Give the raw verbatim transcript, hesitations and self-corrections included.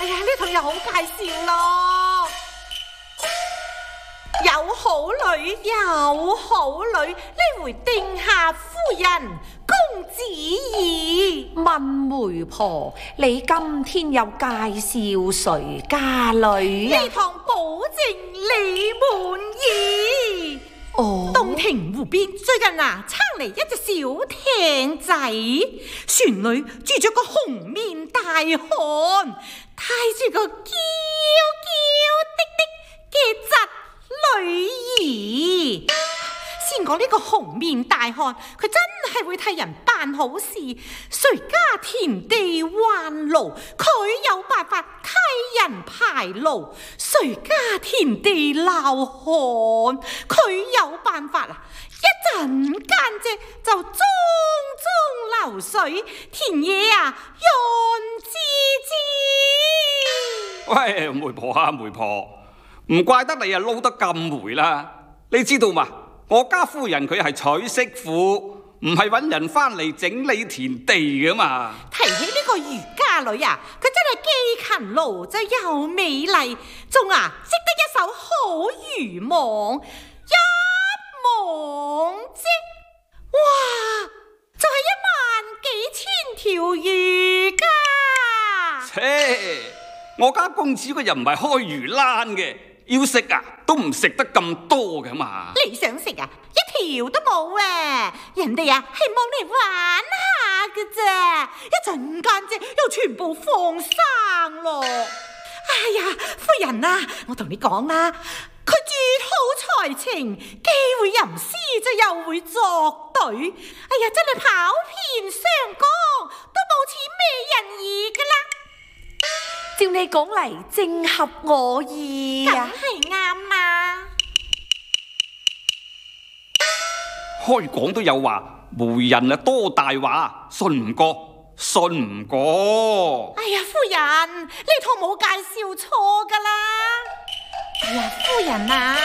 哎呀，呢度又好介紹咯。有好女，有好女，呢回定下夫人公子儀。 問媒婆，你今天有介紹誰家女啊？ 呢趟保證你滿意。 哦， 洞庭湖邊最近啊，撐嚟一隻小艇仔，船裏住咗個紅面大漢，帶住個嬌嬌滴滴嘅侄女兒。先講呢個紅面大漢，佢真係會替人辦好事，誰家田地彎路，佢有辦法替人排路；誰家田地鬧旱，佢有辦法啊，一陣間啫就樁樁流水，田野啊潤滋滋。 喂，媒婆啊，媒婆，唔怪得你啊撈得咁霉啦！你知道嘛？我家夫人佢係娶媳婦，唔係揾人翻嚟整理田地噶嘛。 提起呢個余家女啊，佢真係既勤勞就又美麗，仲啊識得一手好漁網，一網織，哇，就係、是、一萬幾千條魚噶。 切，我家公子佢又唔係開魚欄嘅。要食啊，都唔食得咁多噶嘛！ 你想食啊，一條都冇啊！人哋啊係望嚟玩下噶咋，一陣間啫又全部放生咯！哎呀，夫人啊，我同你講啦，佢絕好才情，既會吟詩就又會作對。哎呀，真係跑遍湘江都冇似美人兒噶啦！ 照你講嚟，正合我意啊！ 梗係啱啦。 開講都有話，媒人啊多大話，信唔過，信唔過。 哎呀，夫人，呢套冇介紹錯噶啦。哎呀，夫人啊！